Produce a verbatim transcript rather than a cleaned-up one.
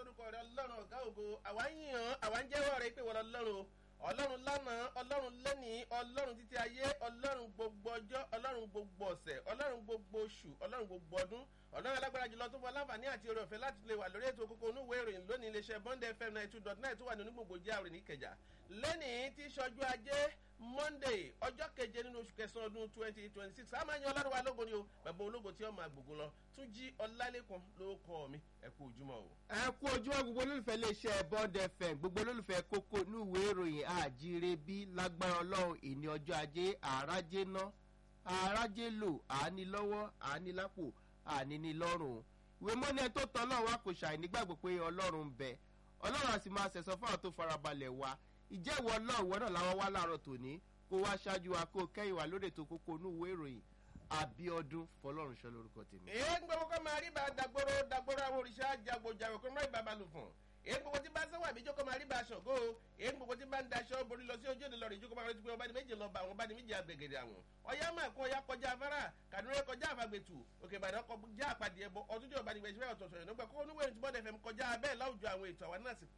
forúkọ rẹ ọlọ́run ọ̀gá ògo àwa ń yàn àwa ń jẹ́wọ́ rẹ pé wọ́n lọ́lọ́run ọlọ́run lánàá ọlọ́run lẹ́nìí ọlọ́run títí ayé ọlọ́run gbogbo ọjọ́ ọlọ́run gbogbo ọ̀sẹ̀ ọlọ́run gbogbo oṣù ọlọ́run gbogbo ọdún ọlọ́run alágbára jùlọ tó fọ láǹfààní àti oore ọ̀fẹ́ láti lè wà lórí ètò kókó onúwé ìròyìn lónìí iléeṣẹ́ bond fm ninety two dot nine tó wà ní onígbògbò jáwèrè ní ìkẹjà lẹ́nìí tí sọjú ajé monday ọjọ́ keje nínú oṣù kẹsàn-án ọdún twenty twenty six a máa yan ọlọ́run wa lógo ni o bàbá ológo tí ó máa gbogbo lọ tún jí ọlálẹ́kan ló kọ́ mi ẹ kú ojúmọ́ o. ẹ kú ojúmọ́ gbogbo olólùfẹ́ iléeṣẹ́ bond fm gbogbo olólùfẹ́ kókó níwèé ìròyìn àjíire bí lágbára ọlọ́run ìní ọjọ́ ajé àrájé ná àrájé lò àání lọ́wọ́ àání lápò àní ní lọ́rùn ìwé mọ́ni tó tọ́ ọlọ́run wa kò ṣàì nígbàgbọ́ pé ọlọ́run ń bẹ ọlọ́run á sì máa ṣẹ̀sọ́ fún àwọn tó farabalẹ̀ wa ìjẹ́wọ́ ọlọ́run wọ́n náà làwọn wá láàárọ̀ tòní kó wá ṣáájú wa kó kẹ́yìn wá lóde tó kókó níwèé ìròyìn abiodun fọlọ́run ṣọ lórúkọ tèmi. èé gbogbo kọ́ máa rí bá dàgbòrò dàgbòrò àwọn òrìṣà jagbojàgbò kó má rí bàbá lò fún èé gbogbo tí bá sẹ́wọ́ àbíjọ́ kọ́ máa rí bá aṣọ gó èé gbogbo tí bá ń daṣọ borí lọ sí ojú èdè lọ́rọ̀ ìjókòó máa rí pé ọba ní méje lọ bá àwọn ọba ní méje àgbègèdè àwọn ọyá máa kún ọyá kọjá afárá kàdúrà kọjá àfàgbètù òkè ìbàdàn kọjá àpàdé ẹbọ ọdún tí ọba ní gbèsè ọ̀tọ̀ọ̀tọ̀ ìnáwó kó oníwèé tí bọ́dẹ̀ fẹ́ kọjá abẹ́ láwùjọ àwọn ètò àwọn náà sì